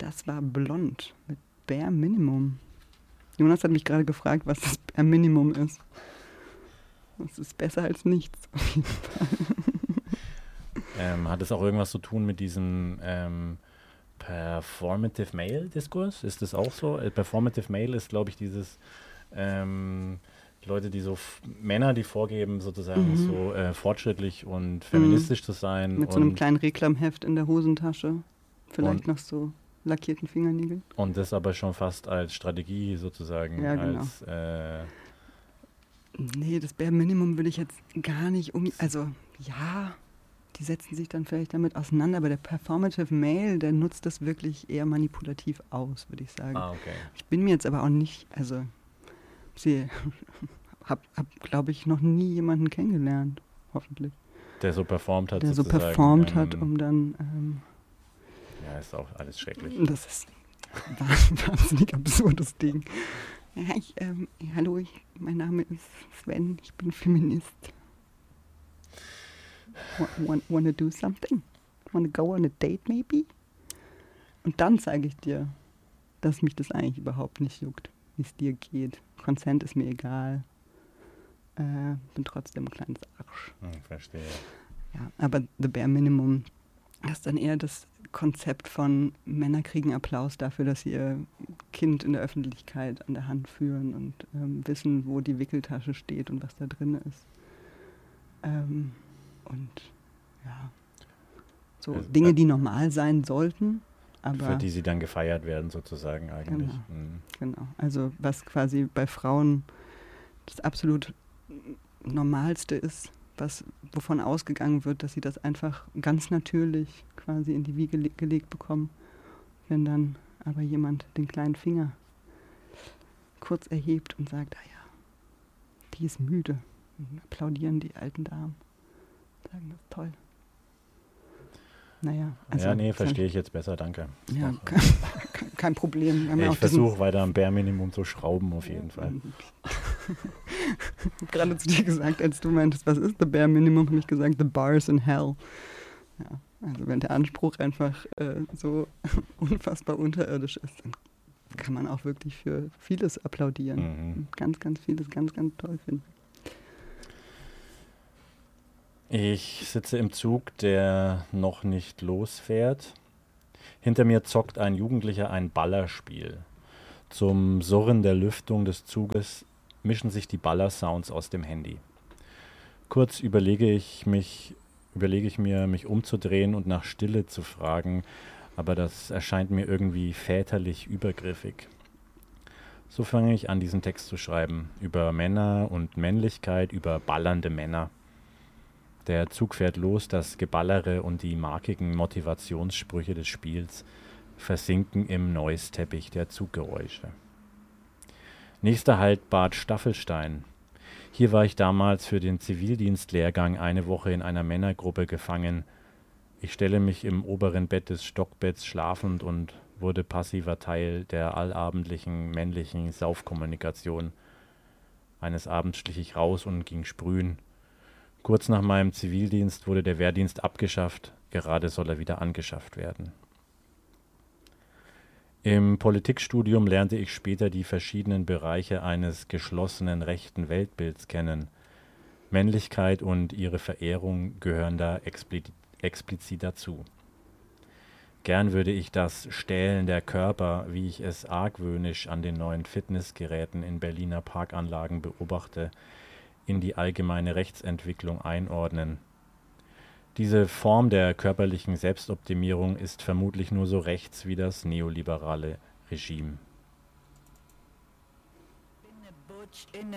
Das war Blond mit Bare Minimum. Jonas hat mich gerade gefragt, was das Bare Minimum ist. Das ist besser als nichts. Hat es auch irgendwas zu tun mit diesem Performative Male-Diskurs? Ist das auch so? Performative Male ist, glaube ich, dieses Leute, die so Männer, die vorgeben, sozusagen so fortschrittlich und feministisch zu sein. Mit so einem kleinen Reklamheft in der Hosentasche. Vielleicht noch so lackierten Fingernägeln. Und das aber schon fast als Strategie sozusagen. Ja, genau. Nee, das Bare Minimum will ich jetzt gar nicht Also, ja, die setzen sich dann vielleicht damit auseinander, aber der Performative Male, der nutzt das wirklich eher manipulativ aus, würde ich sagen. Ah, okay. Ich bin mir jetzt aber auch nicht, also, hab glaube ich, noch nie jemanden kennengelernt, hoffentlich. Der so performt hat, um dann... ja, ist auch alles schrecklich. Das ist ein wahnsinnig absurdes Ding. Ja, hallo, mein Name ist Sven, ich bin Feminist. Wanna do something? Wanna go on a date maybe? Und dann zeige ich dir, dass mich das eigentlich überhaupt nicht juckt, wie es dir geht. Consent ist mir egal. Bin trotzdem ein kleines Arsch. Verstehe. Ja, aber the bare minimum, das ist dann eher das Konzept von Männer kriegen Applaus dafür, dass sie ihr Kind in der Öffentlichkeit an der Hand führen und wissen, wo die Wickeltasche steht und was da drin ist. Und ja, so also, Dinge, die normal sein sollten, aber... Für die sie dann gefeiert werden sozusagen eigentlich. Genau, also was quasi bei Frauen das absolut Normalste ist, wovon ausgegangen wird, dass sie das einfach ganz natürlich quasi in die Wiege gelegt bekommen. Wenn dann aber jemand den kleinen Finger kurz erhebt und sagt, die ist müde. Und applaudieren die alten Damen. Sagen, das ist toll. Naja. Also, verstehe ich jetzt besser, danke. Ja, kein Problem. Ich versuche weiter am Bare Minimum zu schrauben, auf jeden Fall. Ich habe gerade zu dir gesagt, als du meintest, was ist the Bare Minimum, habe ich gesagt, the bar is in hell. Ja, also wenn der Anspruch einfach so unfassbar unterirdisch ist, dann kann man auch wirklich für vieles applaudieren. Ganz, ganz vieles ganz, ganz toll finden. Ich sitze im Zug, der noch nicht losfährt. Hinter mir zockt ein Jugendlicher ein Ballerspiel. Zum Surren der Lüftung des Zuges mischen sich die Ballersounds aus dem Handy. Kurz überlege ich mir, mich umzudrehen und nach Stille zu fragen, aber das erscheint mir irgendwie väterlich übergriffig. So fange ich an, diesen Text zu schreiben, über Männer und Männlichkeit, über ballernde Männer. Der Zug fährt los, das Geballere und die markigen Motivationssprüche des Spiels versinken im Noise-Teppich der Zuggeräusche. Nächster Halt Bad Staffelstein. Hier war ich damals für den Zivildienstlehrgang eine Woche in einer Männergruppe gefangen. Ich stelle mich im oberen Bett des Stockbetts schlafend und wurde passiver Teil der allabendlichen männlichen Saufkommunikation. Eines Abends schlich ich raus und ging sprühen. Kurz nach meinem Zivildienst wurde der Wehrdienst abgeschafft, gerade soll er wieder angeschafft werden. Im Politikstudium lernte ich später die verschiedenen Bereiche eines geschlossenen rechten Weltbilds kennen. Männlichkeit und ihre Verehrung gehören da explizit dazu. Gern würde ich das Stählen der Körper, wie ich es argwöhnisch an den neuen Fitnessgeräten in Berliner Parkanlagen beobachte, in die allgemeine Rechtsentwicklung einordnen. Diese Form der körperlichen Selbstoptimierung ist vermutlich nur so rechts wie das neoliberale Regime. In